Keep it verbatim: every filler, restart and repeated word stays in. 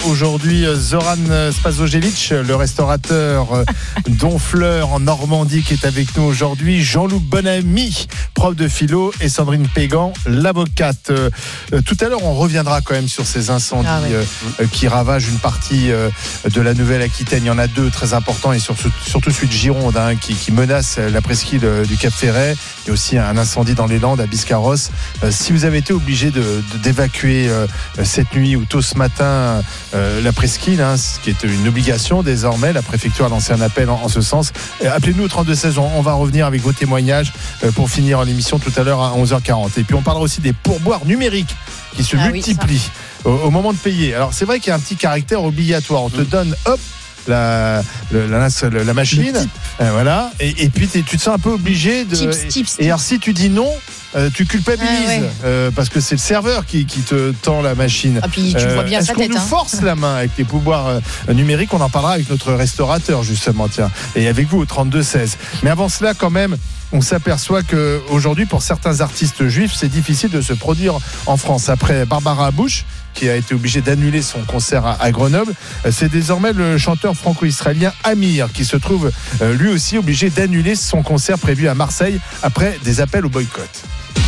aujourd'hui Zoran Spasojevic, le restaurateur d'Honfleur en Normandie qui est avec nous aujourd'hui, Jean-Loup Bonamy, prof de philo, et Sandrine Pégan, l'avocate. Euh, tout à l'heure, on reviendra quand même sur ces incendies ah ouais. euh, qui ravagent une partie euh, de la Nouvelle-Aquitaine. Il y en a deux très importants et surtout, surtout celui de Gironde hein, qui, qui menace la presqu'île du Cap-Ferret. Il y a aussi un incendie dans les Landes à Biscarrosse. Euh, si vous avez été obligé de, de, d'évacuer euh, cette nuit ou tôt ce matin euh, la presqu'île, hein, ce qui est une obligation désormais, la préfecture a lancé un appel en, en ce sens. Euh, appelez-nous au trente-deux seize, on, on va revenir avec vos témoignages euh, pour finir l'émission tout à l'heure à onze heures quarante. Et puis on parlera aussi des pourboires numériques qui se ah multiplient oui, au, au moment de payer. Alors c'est vrai qu'il y a un petit caractère obligatoire. On te mmh. donne, hop, la, la, la, la machine, euh, voilà, et, et puis tu te sens un peu obligé de. Tips, tips, et, et alors si tu dis non, euh, tu culpabilises ah, ouais. euh, parce que c'est le serveur qui, qui te tend la machine. Ah, puis tu euh, vois bien est-ce sa qu'on tête, nous hein. force la main avec les pouvoirs euh, numériques? On en parlera avec notre restaurateur justement, tiens, et avec vous au trente-deux seize. Mais avant cela, quand même, on s'aperçoit qu'aujourd'hui, pour certains artistes juifs, c'est difficile de se produire en France. Après Barbara Bush, qui a été obligé d'annuler son concert à Grenoble, c'est désormais le chanteur franco-israélien Amir qui se trouve lui aussi obligé d'annuler son concert prévu à Marseille après des appels au boycott.